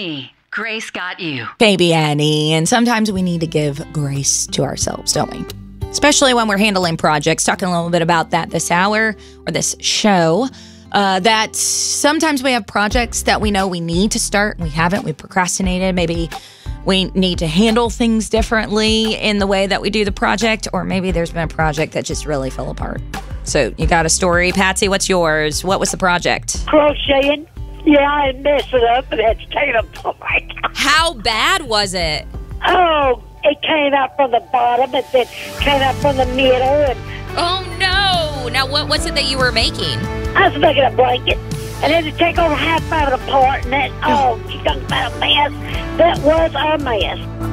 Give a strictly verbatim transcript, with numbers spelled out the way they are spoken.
me, Grace got you. Baby Annie. And sometimes we need to give grace to ourselves, don't we? Especially when we're handling projects. Talking a little bit about that this hour or this show. Uh, that sometimes we have projects that we know we need to start. We haven't. We procrastinated. Maybe we need to handle things differently in the way that we do the project. Or maybe there's been a project that just really fell apart. So you got a story. Patsy, what's yours? What was the project? Crocheting. Yeah, I messed it up and had to take it apart. How bad was it? Oh, it came out from the bottom and then came out from the middle. And Oh, no. Now, what was it that you were making? I was making a blanket. And then to take over half of it apart, and that, oh, you talking about a mess. That was a mess.